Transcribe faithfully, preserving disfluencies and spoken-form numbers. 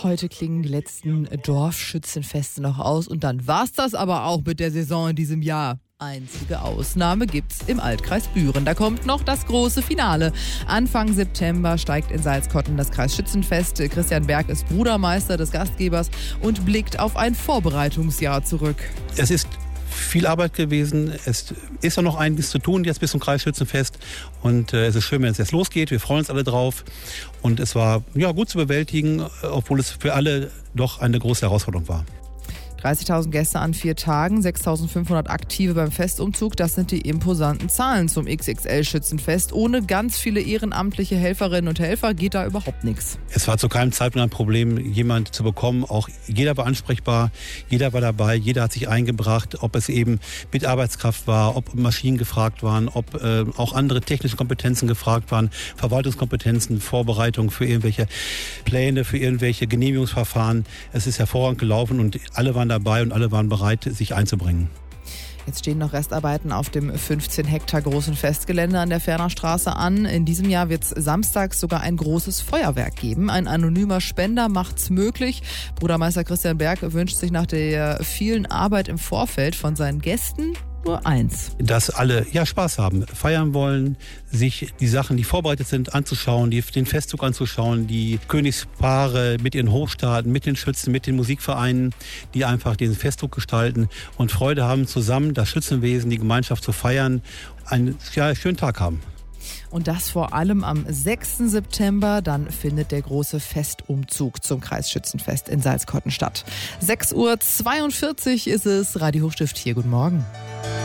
Heute klingen die letzten Dorfschützenfeste noch aus und dann war's das aber auch mit der Saison in diesem Jahr. Einzige Ausnahme gibt's im Altkreis Büren. Da kommt noch das große Finale. Anfang September steigt in Salzkotten das Kreisschützenfest. Christian Berg ist Brudermeister des Gastgebers und blickt auf ein Vorbereitungsjahr zurück. Es ist viel Arbeit gewesen. Es ist auch noch einiges zu tun jetzt bis zum Kreisschützenfest. Und äh, es ist schön, wenn es jetzt losgeht. Wir freuen uns alle drauf. Und es war ja gut zu bewältigen, obwohl es für alle doch eine große Herausforderung war. dreißigtausend Gäste an vier Tagen, sechstausendfünfhundert Aktive beim Festumzug. Das sind die imposanten Zahlen zum X X L-Schützenfest. Ohne ganz viele ehrenamtliche Helferinnen und Helfer geht da überhaupt nichts. Es war zu keinem Zeitpunkt ein Problem, jemand zu bekommen. Auch jeder war ansprechbar, jeder war dabei, jeder hat sich eingebracht, ob es eben mit Arbeitskraft war, ob Maschinen gefragt waren, ob äh, auch andere technische Kompetenzen gefragt waren, Verwaltungskompetenzen, Vorbereitung für irgendwelche Pläne, für irgendwelche Genehmigungsverfahren. Es ist hervorragend gelaufen und alle waren dabei und alle waren bereit, sich einzubringen. Jetzt stehen noch Restarbeiten auf dem fünfzehn Hektar großen Festgelände an der Ferner Straße an. In diesem Jahr wird es samstags sogar ein großes Feuerwerk geben. Ein anonymer Spender macht's möglich. Brudermeister Christian Berg wünscht sich nach der vielen Arbeit im Vorfeld von seinen Gästen nur eins. Dass alle ja Spaß haben, feiern wollen, sich die Sachen, die vorbereitet sind, anzuschauen, die, den Festzug anzuschauen, die Königspaare mit ihren Hofstaaten, mit den Schützen, mit den Musikvereinen, die einfach diesen Festzug gestalten und Freude haben, zusammen das Schützenwesen, die Gemeinschaft zu feiern, einen ja, schönen Tag haben. Und das vor allem am sechsten September, dann findet der große Festumzug zum Kreisschützenfest in Salzkotten statt. sechs Uhr zweiundvierzig ist es, Radio Hochstift hier, guten Morgen.